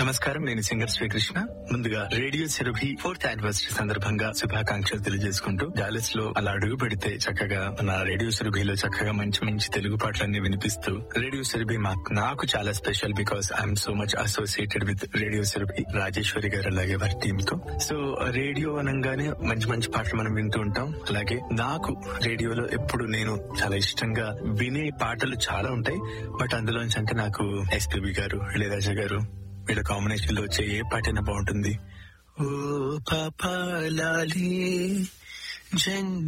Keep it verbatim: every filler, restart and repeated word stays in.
నమస్కారం, నేను సింగర్ శ్రీకృష్ణ. ముందుగా రేడియో సెరభి ఫోర్త్ యానివర్సరీ సందర్భంగా శుభాకాంక్షలు తెలియజేసుకుంటూ, డాలస్ లో అలా అడుగు పెడితే చక్కగా మన రేడియో సెరభిలో చక్కగా మంచి మంచి తెలుగు పాటలన్నీ వినిపిస్తూ, రేడియో సెరభి నాకు చాలా special because I'm so much associated with radio Surabhi, Rajeshwari గారు అలాగే వారి టీమ్ తో. సో రేడియో అనగానే మంచి మంచి పాటలు మనం వింటూ ఉంటాం. అలాగే నాకు రేడియోలో ఎప్పుడు నేను చాలా ఇష్టంగా వినే పాటలు చాలా ఉంటాయి. బట్ అందులోంచి అంటే నాకు ఎస్పీబీ గారు, ఇళయరాజా గారు వీళ్ళ కాంబినేషన్ లో వచ్చే ఏ పాటైనా బాగుంటుంది. ఓ పాపా లాలి జన్